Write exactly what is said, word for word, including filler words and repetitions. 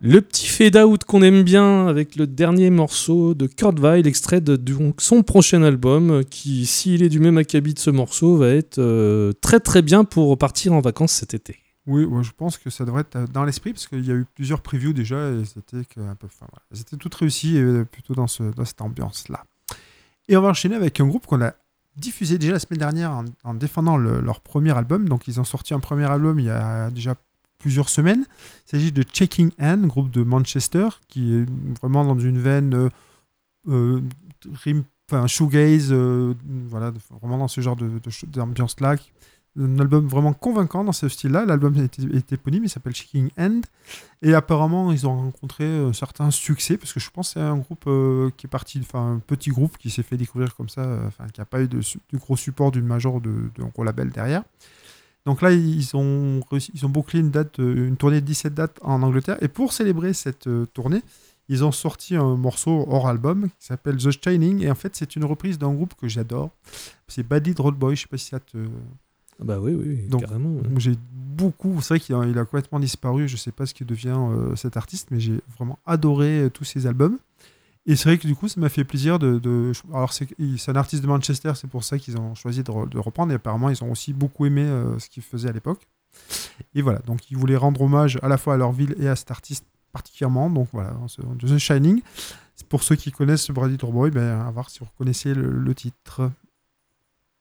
Le petit fade-out qu'on aime bien avec le dernier morceau de Kurt Weill, extrait de donc, son prochain album, qui, s'il est du même acabit de ce morceau, va être euh, très très bien pour partir en vacances cet été. Oui, ouais, je pense que ça devrait être dans l'esprit, parce qu'il y a eu plusieurs previews déjà, et c'était que un peu, enfin, voilà. Elles étaient toutes réussies, et plutôt dans, ce, dans cette ambiance-là. Et on va enchaîner avec un groupe qu'on a diffusé déjà la semaine dernière en, en défendant le, leur premier album. Donc ils ont sorti un premier album il y a déjà plusieurs semaines. Il s'agit de Checking Hand, groupe de Manchester, qui est vraiment dans une veine euh, euh, rim, enfin, shoegaze, euh, voilà, vraiment dans ce genre de, de, d'ambiance-là. Un album vraiment convaincant dans ce style-là. L'album est, est éponyme, il s'appelle Shaking Hand. Et apparemment, ils ont rencontré un certain succès, parce que je pense que c'est un groupe euh, qui est parti, enfin un petit groupe qui s'est fait découvrir comme ça, enfin euh, qui n'a pas eu de, de gros support d'une major, de, de gros label derrière. Donc là, ils ont, réussi, ils ont bouclé une, date, une tournée de dix-sept dates en Angleterre. Et pour célébrer cette euh, tournée, ils ont sorti un morceau hors album qui s'appelle The Shining. Et en fait, c'est une reprise d'un groupe que j'adore. C'est Bad Little Old Boy, je ne sais pas si ça te... Bah oui, oui, Donc, carrément. Ouais. J'ai beaucoup, c'est vrai qu'il a, il a complètement disparu, je sais pas ce qui devient euh, cet artiste, mais j'ai vraiment adoré euh, tous ses albums. Et c'est vrai que du coup, ça m'a fait plaisir de. de alors, c'est, c'est un artiste de Manchester, c'est pour ça qu'ils ont choisi de, re, de reprendre, et apparemment, ils ont aussi beaucoup aimé euh, ce qu'ils faisaient à l'époque. Et voilà, donc ils voulaient rendre hommage à la fois à leur ville et à cet artiste particulièrement. Donc voilà, The Shining. C'est pour ceux qui connaissent Brady Boy, ben, à voir si vous reconnaissez le, le titre.